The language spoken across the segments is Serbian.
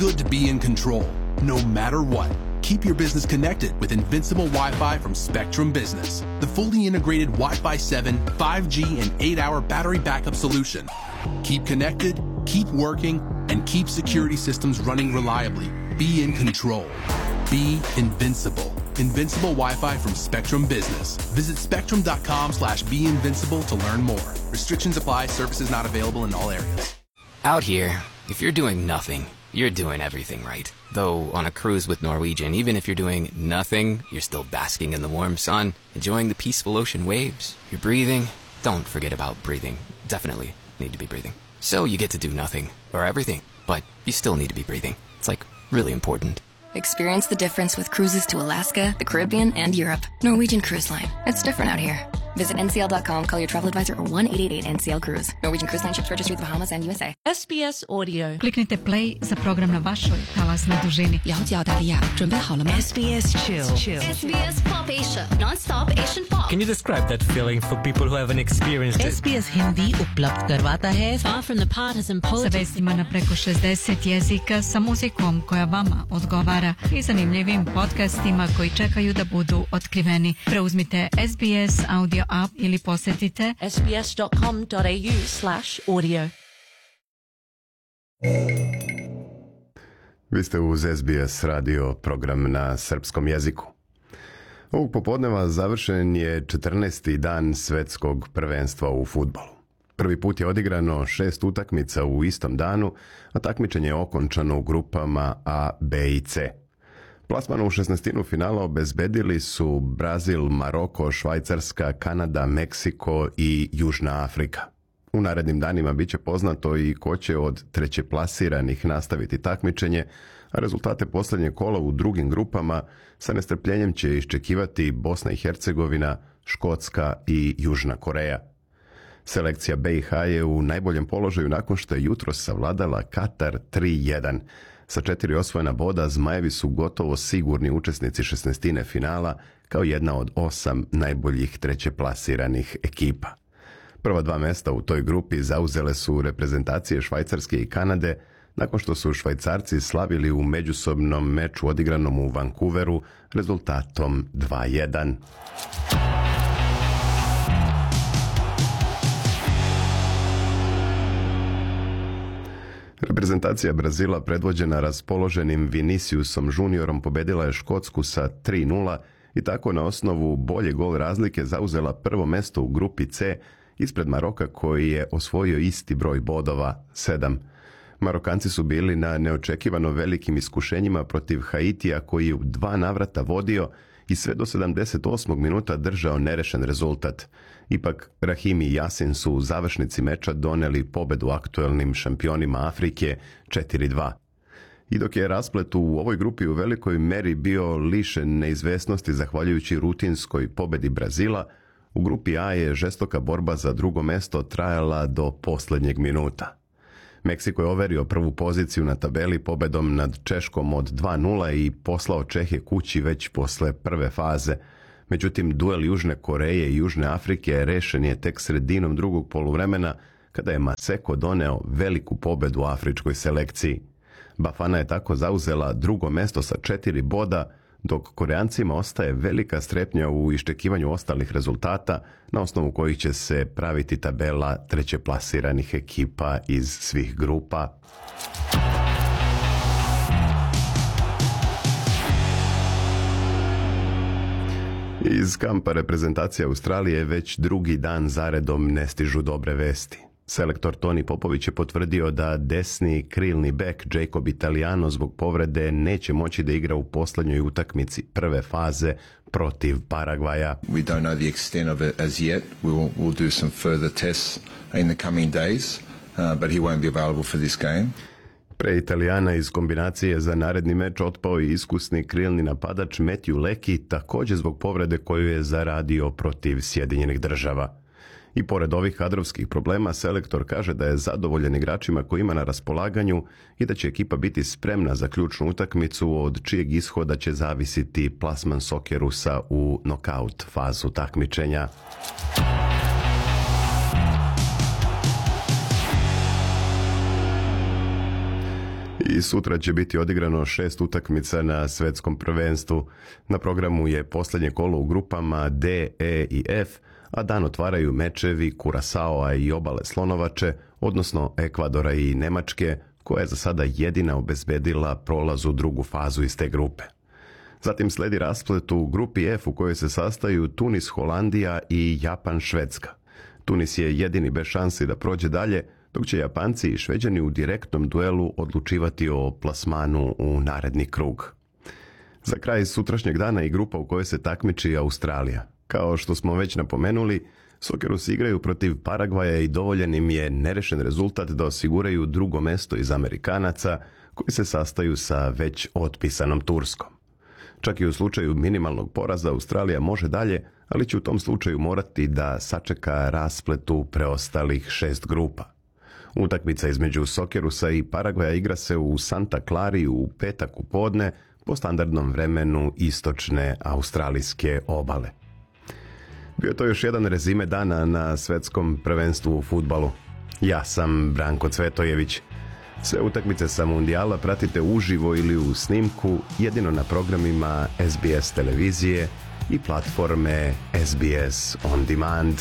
good to be in control, no matter what. Keep your business connected with Invincible Wi-Fi from Spectrum Business, the fully integrated Wi-Fi 7, 5G, and 8-hour battery backup solution. Keep connected, keep working, and keep security systems running reliably. Be in control. Be invincible. Invincible Wi-Fi from Spectrum Business. Visit spectrum.com/beinvincible to learn more. Restrictions apply. Services not available in all areas. Out here, if you're doing nothing, you're doing everything right. Though on a cruise with Norwegian, even if you're doing nothing, you're still basking in the warm sun, enjoying the peaceful ocean waves. You're breathing. Don't forget about breathing. Definitely need to be breathing. So you get to do nothing, or everything, but you still need to be breathing. It's like really important. Experience the difference with cruises to Alaska, the Caribbean, and Europe. Norwegian Cruise Line. It's different out here. Visit ncl.com, call your travel advisor, or 1-888-NCL-CRUISE. Norwegian Cruise Line ships registry the Bahamas and USA. SBS Audio. Kliknite play za program na vašoj talasnoj dužini. 了解澳大利亚，准备好了吗？ SBS Chill. SBS Pop Asia, non-stop Asian pop. Can you describe that feeling for people who haven't experienced it? SBS Hindi उपलब्ध करवाता है Far from the partisan Sa politics. vestima na preko 60 jezika sa muzikom koja vama odgovara i zanimljivim podcastima koji čekaju da budu otkriveni. Preuzmite SBS audio app ili posjetite sbs.com.au/audio. Vi ste uz SBS radio program na srpskom jeziku. Ovog popodneva završen je 14. dan svetskog prvenstva u fudbalu. Prvi put je odigrano 6 utakmica u istom danu, a takmičenje je okončano u grupama A, B i C. Plasman u 16. finala obezbedili su Brazil, Maroko, Švajcarska, Kanada, Meksiko i Južna Afrika. U narednim danima bit će poznato i ko će od trećeplasiranih nastaviti takmičenje, a rezultate posljednje kola u drugim grupama sa nestrpljenjem će iščekivati Bosna i Hercegovina, Škotska i Južna Koreja. Selekcija BiH je u najboljem položaju nakon što je jutros savladala Katar 3-1. Sa 4 osvojena boda Zmajevi su gotovo sigurni učesnici 16. finala kao jedna od 8 najboljih trećeplasiranih ekipa. Prva 2 mesta u toj grupi zauzele su reprezentacije Švajcarske i Kanade nakon što su Švajcarci slavili u međusobnom meču odigranom u Vancouveru rezultatom 2-1. Reprezentacija Brazila predvođena raspoloženim Viniciusom Juniorom pobedila je Škotsku sa 3-0 i tako na osnovu bolje gol razlike zauzela prvo mesto u grupi C ispred Maroka koji je osvojio isti broj bodova, 7. Marokanci su bili na neočekivano velikim iskušenjima protiv Haitija koji je u 2 navrata vodio i sve do 78. minuta držao nerešen rezultat. Ipak Rahimi i Yasin su u završnici meča doneli pobedu aktuelnim šampionima Afrike 4-2. I dok je rasplet u ovoj grupi u velikoj meri bio lišen neizvesnosti zahvaljujući rutinskoj pobedi Brazila, u grupi A je žestoka borba za drugo mesto trajala do posljednjeg minuta. Meksiko je overio prvu poziciju na tabeli pobedom nad Češkom od 2-0 i poslao Čehe kući već posle prve faze. Međutim, duel Južne Koreje i Južne Afrike rešen je tek sredinom drugog poluvremena kada je Maseko doneo veliku pobedu u afričkoj selekciji. Bafana je tako zauzela drugo mesto sa 4 boda, dok Koreancima ostaje velika strepnja u iščekivanju ostalih rezultata na osnovu kojih će se praviti tabela trećeplasiranih ekipa iz svih grupa. Iz kampa reprezentacije Australije već drugi dan zaredom ne stižu dobre vesti. Selektor Toni Popović je potvrdio da desni krilni bek Jacob Italiano zbog povrede neće moći da igra u posljednjoj utakmici prve faze protiv Paragvaja. We don't know the extent of it as yet. We'll do some further tests in the coming days, but he won't be available for this game. Pre Italijana iz kombinacije za naredni meč otpao i iskusni krilni napadač Matthew Leckie, također zbog povrede koju je zaradio protiv Sjedinjenih Država. I pored ovih kadrovskih problema, selektor kaže da je zadovoljan igračima koji ima na raspolaganju i da će ekipa biti spremna za ključnu utakmicu od čijeg ishoda će zavisiti plasman Sokerusa u nokaut fazu takmičenja. I sutra će biti odigrano 6 utakmica na svetskom prvenstvu. Na programu je posljednje kolo u grupama D, E i F, a dan otvaraju mečevi Kurasaoa i Obale Slonovače, odnosno Ekvadora i Nemačke, koja je za sada jedina obezbedila prolaz u drugu fazu iz te grupe. Zatim sledi rasplet u grupi F u kojoj se sastaju Tunis, Holandija i Japan, Švedska. Tunis je jedini bez šansi da prođe dalje, dok će Japanci i Šveđani u direktnom duelu odlučivati o plasmanu u naredni krug. Za kraj sutrašnjeg dana i grupa u kojoj se takmiči Australija. Kao što smo već napomenuli, Sokerusi igraju protiv Paragvaja i dovoljan im je nerešen rezultat da osiguraju drugo mesto iz Amerikanaca, koji se sastaju sa već otpisanom Turskom. Čak i u slučaju minimalnog poraza Australija može dalje, ali će u tom slučaju morati da sačeka raspletu preostalih 6 grupa. Utakmica između Sokerusa i Paragvaja igra se u Santa Clari u petak u podne po standardnom vremenu istočne australijske obale. Bio je to još jedan rezime dana na svetskom prvenstvu u fudbalu. Ja sam Branko Cvetojević. Sve utakmice sa mundijala pratite uživo ili u snimku jedino na programima SBS televizije i platforme SBS On Demand.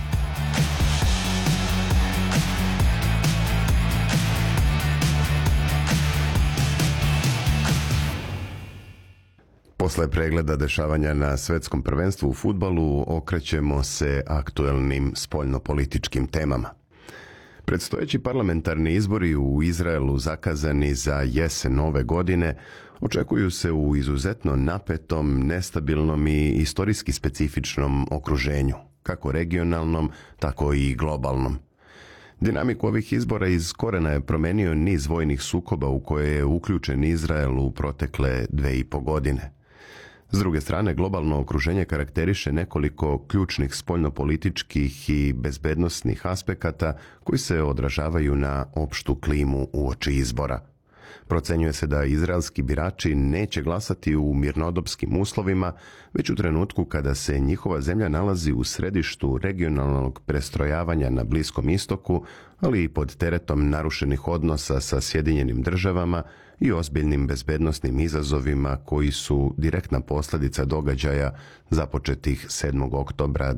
Posle pregleda dešavanja na svetskom prvenstvu u fudbalu okrećemo se aktuelnim spoljnopolitičkim temama. Predstojeći parlamentarni izbori u Izraelu zakazani za jesen ove godine očekuju se u izuzetno napetom, nestabilnom i istorijski specifičnom okruženju, kako regionalnom, tako i globalnom. Dinamiku ovih izbora iz korena je promenio niz vojnih sukoba u koje je uključen Izrael u protekle 2,5 godine. S druge strane, globalno okruženje karakteriše nekoliko ključnih spoljnopolitičkih i bezbednosnih aspekata koji se odražavaju na opštu klimu uoči izbora. Procenjuje se da izraelski birači neće glasati u mirnodopskim uslovima, već u trenutku kada se njihova zemlja nalazi u središtu regionalnog prestrojavanja na Bliskom istoku, ali i pod teretom narušenih odnosa sa Sjedinjenim državama i ozbiljnim bezbednosnim izazovima koji su direktna posljedica događaja započetih 7. oktobra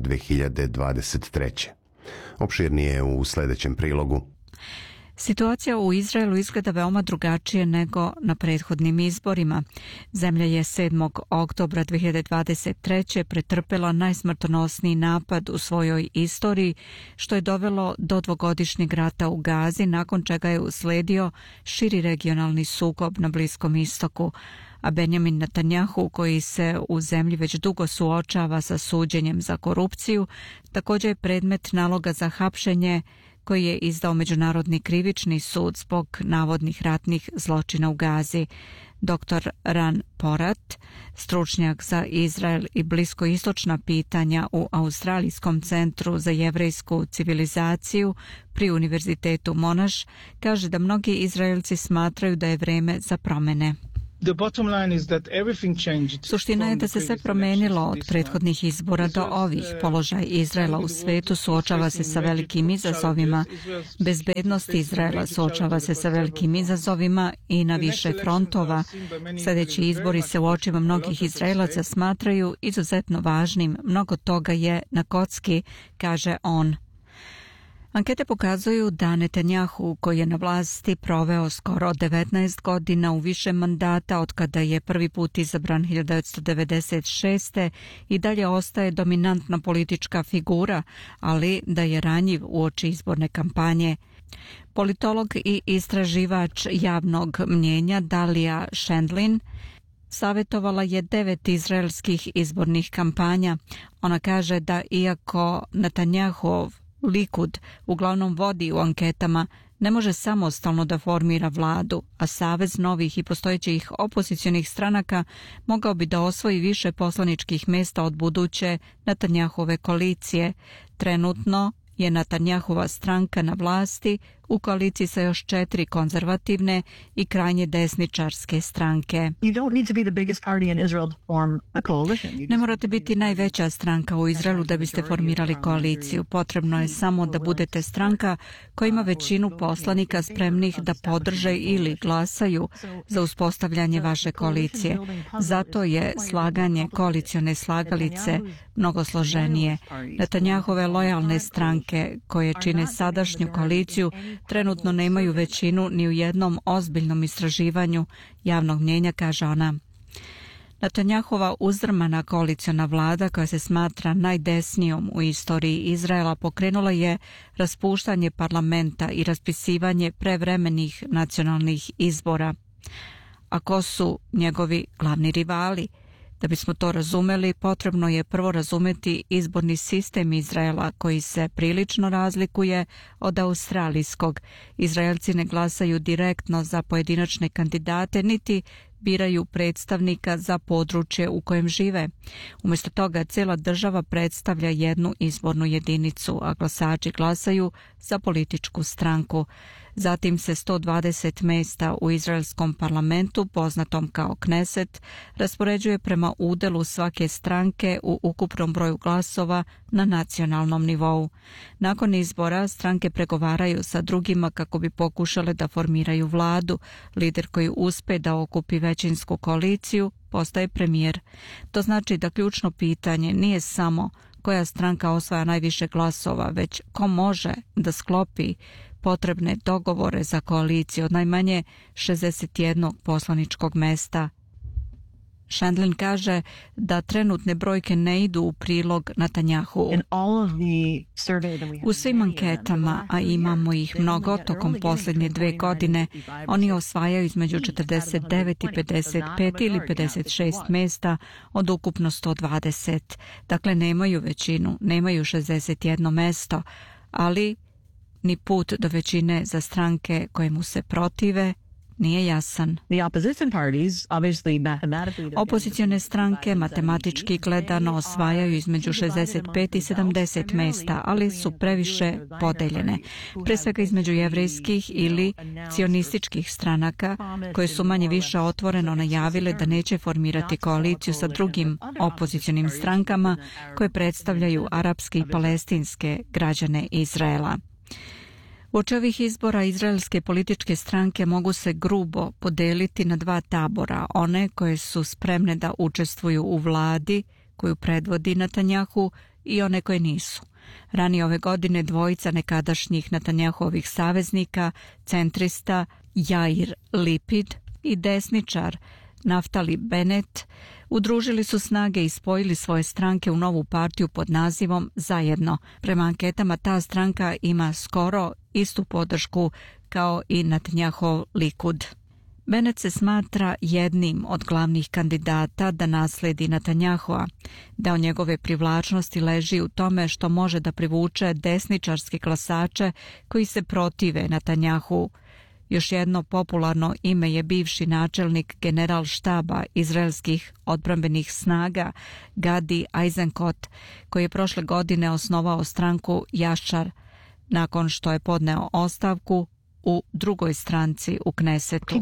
2023. Opširnije u sljedećem prilogu. Situacija u Izraelu izgleda veoma drugačije nego na prethodnim izborima. Zemlja je 7. oktobra 2023. pretrpela najsmrtonosniji napad u svojoj istoriji, što je dovelo do dvogodišnjeg rata u Gazi, nakon čega je usledio širi regionalni sukob na Bliskom istoku. A Benjamin Netanjahu, koji se u zemlji već dugo suočava sa suđenjem za korupciju, također je predmet naloga za hapšenje koji je izdao Međunarodni krivični sud zbog navodnih ratnih zločina u Gazi. Dr. Ran Porat, stručnjak za Izrael i bliskoistočna pitanja u Australijskom centru za jevrejsku civilizaciju pri Univerzitetu Monash, kaže da mnogi Izraelci smatraju da je vreme za promjene. Suština je da se sve promenilo od prethodnih izbora do ovih. Položaj Izraela u svetu suočava se sa velikim izazovima. Bezbednost Izraela suočava se sa velikim izazovima i na više frontova. Sljedeći izbori se u očima mnogih Izraelaca smatraju izuzetno važnim. Mnogo toga je na kocki, kaže on. Ankete pokazuju da Netanjahu, koji je na vlasti proveo skoro 19 godina u više mandata od kada je prvi put izabran 1996. i dalje ostaje dominantna politička figura, ali da je ranjiv uoči izborne kampanje. Politolog i istraživač javnog mnjenja Dalia Shandlin savjetovala je 9 izraelskih izbornih kampanja. Ona kaže da iako Netanjahov Likud uglavnom vodi u anketama, ne može samostalno da formira vladu, a savez novih i postojećih opozicionih stranaka mogao bi da osvoji više poslaničkih mjesta od buduće Netanjahove koalicije. Trenutno je Netanjahova stranka na vlasti u koaliciji sa još 4 konzervativne i krajnje desničarske stranke. Ne morate biti najveća stranka u Izraelu da biste formirali koaliciju. Potrebno je samo da budete stranka koja ima većinu poslanika spremnih da podrže ili glasaju za uspostavljanje vaše koalicije. Zato je slaganje koalicione slagalice mnogo složenije. Netanjahove lojalne stranke koje čine sadašnju koaliciju trenutno nemaju većinu ni u jednom ozbiljnom istraživanju javnog mnjenja, kaže ona. Netanjahova uzdrmana koaliciona vlada, koja se smatra najdesnijom u istoriji Izraela, pokrenula je raspuštanje parlamenta i raspisivanje prevremenih nacionalnih izbora. A ko su njegovi glavni rivali? Da bismo to razumeli, potrebno je prvo razumeti izborni sistem Izraela, koji se prilično razlikuje od australijskog. Izraelci ne glasaju direktno za pojedinačne kandidate, niti biraju predstavnika za područje u kojem žive. Umjesto toga, cijela država predstavlja jednu izbornu jedinicu, a glasači glasaju za političku stranku. Zatim se 120 mjesta u izraelskom parlamentu, poznatom kao Kneset, raspoređuje prema udjelu svake stranke u ukupnom broju glasova na nacionalnom nivou. Nakon izbora stranke pregovaraju sa drugima kako bi pokušale da formiraju vladu. Lider koji uspe da okupi većinsku koaliciju postaje premijer. To znači da ključno pitanje nije samo koja stranka osvaja najviše glasova, već ko može da sklopi potrebne dogovore za koaliciju od najmanje 61 poslaničkog mesta. Shandlin kaže da trenutne brojke ne idu u prilog Netanjahu. U svim anketama, a imamo ih mnogo tokom posljednje 2 godine, oni osvajaju između 49 i 55 ili 56 mjesta od ukupno 120. Dakle, nemaju većinu, nemaju 61 mjesto, ali ni put do većine za stranke koje mu se protive nije jasan. Opozicione stranke matematički gledano osvajaju između 65 i 70 mjesta, ali su previše podeljene. Pre svega između jevrejskih ili cionističkih stranaka, koje su manje više otvoreno najavile da neće formirati koaliciju sa drugim opozicionim strankama koje predstavljaju arapske i palestinske građane Izraela. Uoči ovih izbora izraelske političke stranke mogu se grubo podeliti na 2 tabora, one koje su spremne da učestvuju u vladi koju predvodi Netanjahu i one koje nisu. Ranije ove godine dvojica nekadašnjih Netanjahovih saveznika, centrista Jair Lapid i desničar Naftali Bennett, udružili su snage i spojili svoje stranke u novu partiju pod nazivom Zajedno. Prema anketama ta stranka ima skoro istu podršku kao i Netanjahov Likud. Bennett se smatra jednim od glavnih kandidata da nasledi Netanjahua. Deo njegove privlačnosti leži u tome što može da privuče desničarske glasače koji se protive Netanjahu. Još jedno popularno ime je bivši načelnik general štaba izraelskih odbrambenih snaga Gadi Eisenkot, koji je prošle godine osnovao stranku Jašar nakon što je podneo ostavku u drugoj stranci u Knesetu.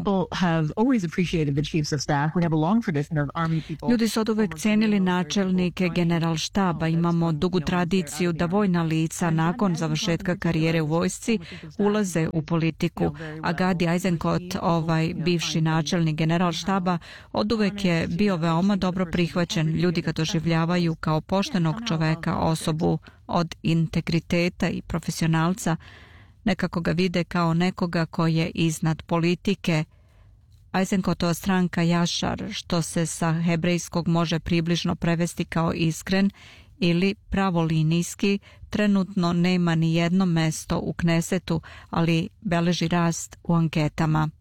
Ljudi su oduvek cenili načelnike generalštaba. Imamo dugu tradiciju da vojna lica nakon završetka karijere u vojsci ulaze u politiku, a Gadi Eisenkot, ovaj bivši načelnik generalštaba, oduvek je bio veoma dobro prihvaćen. Ljudi ga doživljavaju kao poštenog čoveka, osobu od integriteta i profesionalca. Nekako ga vide kao nekoga koji je iznad politike. Eisenkotova stranka Jašar, što se sa hebrejskog može približno prevesti kao iskren ili pravolinijski, trenutno nema ni jedno mesto u Knesetu, ali beleži rast u anketama.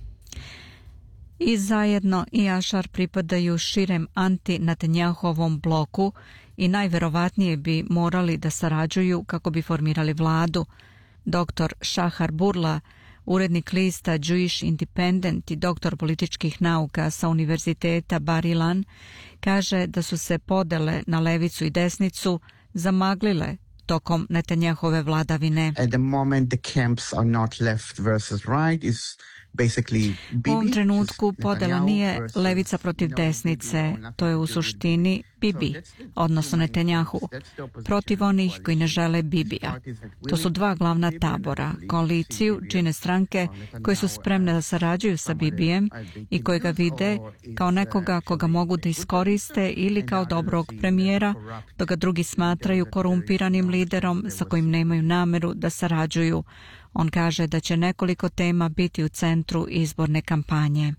I Zajedno i Jašar pripadaju širem anti-Netanjahovom bloku i najverovatnije bi morali da sarađuju kako bi formirali vladu. Dr. Shahar Burla, urednik lista Jewish Independent i doktor političkih nauka sa Univerziteta Bar Ilan, kaže da su se podele na levicu i desnicu zamaglile tokom Netanjahove vladavine. At the moment the camps are not left versus right, is u ovom trenutku podela nije levica protiv desnice, to je u suštini Bibi, odnosno Netanjahu, protiv onih koji ne žele Bibija. To su dva glavna tabora. Koaliciju čine stranke koje su spremne da sarađuju sa Bibijem i koje ga vide kao nekoga koga mogu da iskoriste ili kao dobrog premijera, dok ga drugi smatraju korumpiranim liderom sa kojim nemaju nameru da sarađuju. On kaže da će nekoliko tema biti u centru izborne kampanje.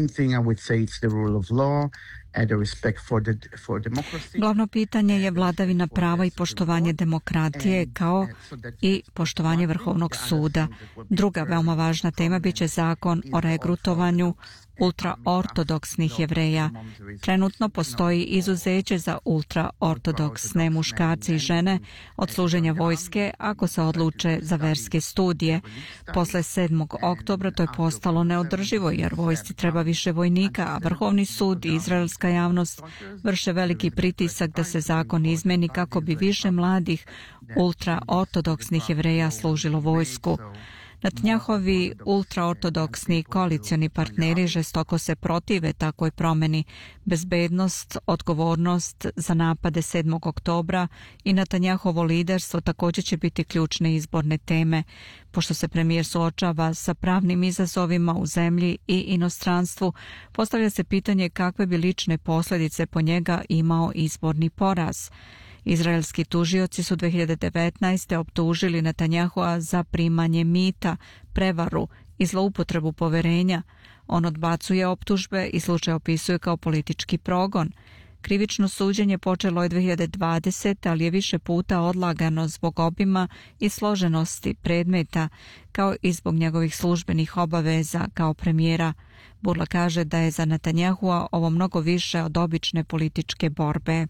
Glavno pitanje je vladavina prava i poštovanje demokratije kao i poštovanje Vrhovnog suda. Druga veoma važna tema biće zakon o regrutovanju ultraortodoksnih Jevreja. Trenutno postoji izuzeće za ultraortodoksne muškarce i žene od služenja vojske ako se odluče za verske studije. Posle 7. oktobra to je postalo neodrživo jer vojsci treba više vojnika, a Vrhovni sud i izraelska javnost vrše veliki pritisak da se zakon izmeni kako bi više mladih ultraortodoksnih Jevreja služilo vojsku. Netanjahovi ultraortodoksni koalicioni partneri žestoko se protive takvoj promeni. Bezbednost, odgovornost za napade 7. oktobra i Netanjahovo liderstvo također će biti ključne izborne teme. Pošto se premijer suočava sa pravnim izazovima u zemlji i inostranstvu, postavlja se pitanje kakve bi lične posljedice po njega imao izborni poraz. Izraelski tužioci su 2019. optužili Netanjahua za primanje mita, prevaru i zloupotrebu poverenja. On odbacuje optužbe i slučaj opisuje kao politički progon. Krivično suđenje počelo je 2020. ali je više puta odlagano zbog obima i složenosti predmeta, kao i zbog njegovih službenih obaveza kao premijera. Burla kaže da je za Netanjahua ovo mnogo više od obične političke borbe.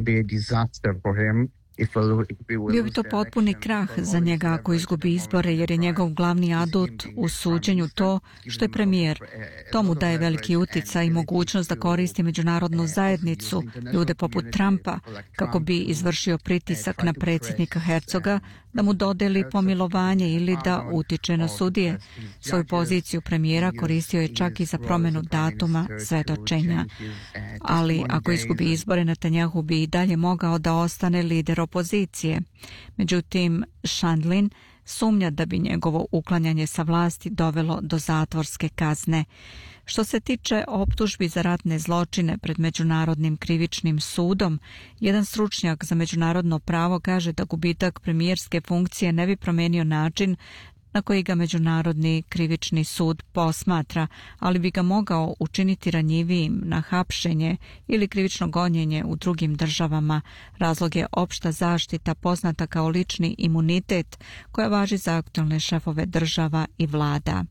Bio bi to potpuni krah za njega ako izgubi izbore, jer je njegov glavni adut u suđenju to što je premijer. To mu daje veliki uticaj i mogućnost da koristi međunarodnu zajednicu, ljude poput Trumpa, kako bi izvršio pritisak na predsjednika Herzoga da mu dodeli pomilovanje ili da utiče na sudije. Svoju poziciju premijera koristio je čak i za promjenu datuma svedočenja. Ali ako izgubi izbore, Netanjahu bi i dalje mogao da ostane lider opozicije. Međutim, Shandlin sumnja da bi njegovo uklanjanje sa vlasti dovelo do zatvorske kazne. Što se tiče optužbi za ratne zločine pred Međunarodnim krivičnim sudom, jedan stručnjak za međunarodno pravo kaže da gubitak premijerske funkcije ne bi promijenio način na koji ga Međunarodni krivični sud posmatra, ali bi ga mogao učiniti ranjivijim na hapšenje ili krivično gonjenje u drugim državama. Razlog je opšta zaštita poznata kao lični imunitet koja važi za aktualne šefove država i vlada.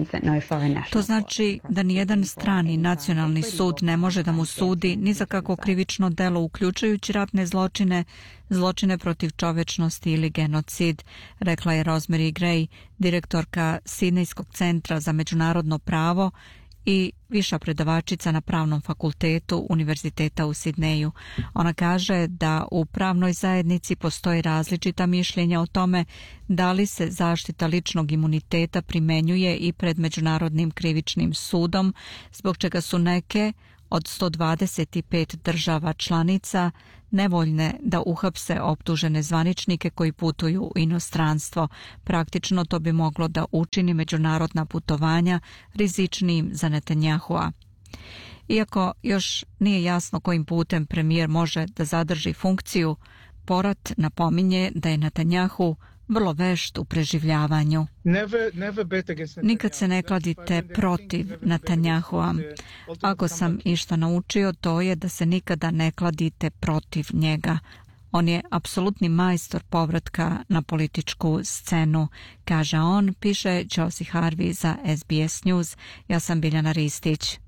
To znači da nijedan strani nacionalni sud ne može da mu sudi ni za kakvo krivično delo, uključujući ratne zločine, zločine protiv čovečnosti ili genocid, rekla je Rosemary Gray, direktorka Sidnejskog centra za međunarodno pravo i viša predavačica na Pravnom fakultetu Univerziteta u Sidneju. Ona kaže da u pravnoj zajednici postoji različita mišljenja o tome da li se zaštita ličnog imuniteta primenjuje i pred Međunarodnim krivičnim sudom, zbog čega su neke od 125 država članica nevoljne da uhapse optužene zvaničnike koji putuju u inostranstvo. Praktično to bi moglo da učini međunarodna putovanja rizičnijim za Netanjahua. Iako još nije jasno kojim putem premijer može da zadrži funkciju, Porat napominje da je Netanjahu vrlo vešt u preživljavanju. Nikad se ne kladite protiv Netanjahua. Ako sam išta naučio, to je da se nikada ne kladite protiv njega. On je apsolutni majstor povratka na političku scenu, kaže on, piše Josie Harvey za SBS News. Ja sam Biljana Ristić.